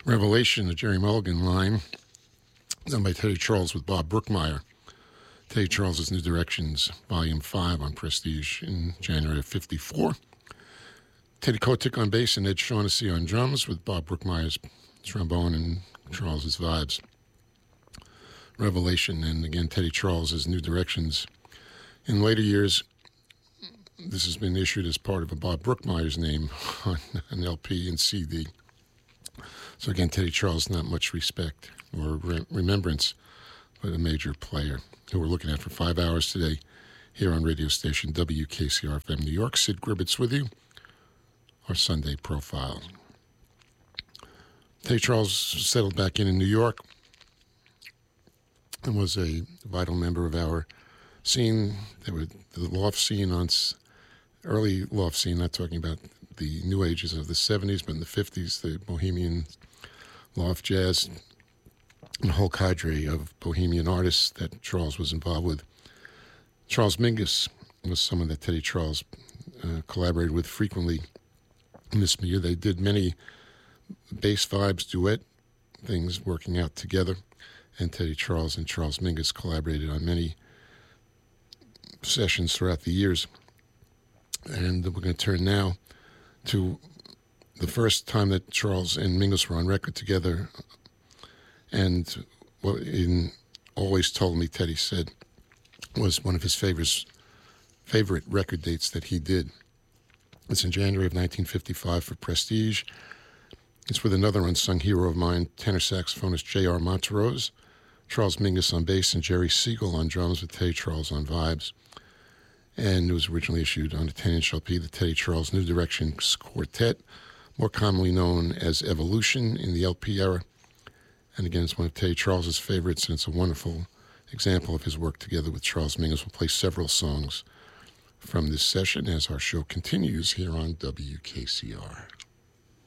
Revelation, the Jerry Mulligan line, done by Teddy Charles with Bob Brookmeyer. Teddy Charles' New Directions, Volume 5 on Prestige in January of 54. Teddy Kotick on bass and Ed Shaughnessy on drums with Bob Brookmeyer's trombone and Charles' vibes. Revelation, and again, Teddy Charles' New Directions. In later years, this has been issued as part of a Bob Brookmeyer's name on an LP and CD. So again, Teddy Charles, not much respect or remembrance, but a major player who we're looking at for 5 hours today here on radio station WKCR-FM New York. Sid Gribbets with you, our Sunday profile. Teddy Charles settled back in New York and was a vital member of our scene. There were the loft scene early loft scene, not talking about the new ages of the 70s, but in the 50s, the bohemian loft jazz and a whole cadre of bohemian artists that Charles was involved with. Charles Mingus was someone that Teddy Charles collaborated with frequently in this milieu. They did many bass vibes, duet things working out together, and Teddy Charles and Charles Mingus collaborated on many sessions throughout the years. And we're going to turn now to the first time that Charles and Mingus were on record together, and what in Always Told Me, Teddy said, was one of his favorite record dates that he did. It's in January of 1955 for Prestige. It's with another unsung hero of mine, tenor saxophonist J.R. Montrose, Charles Mingus on bass, and Jerry Siegel on drums with Teddy Charles on vibes. And it was originally issued on a 10-inch LP, the Teddy Charles New Directions Quartet, more commonly known as Evolution in the LP era. And again, it's one of Teddy Charles's favorites, and it's a wonderful example of his work together with Charles Mingus. We'll play several songs from this session as our show continues here on WKCR.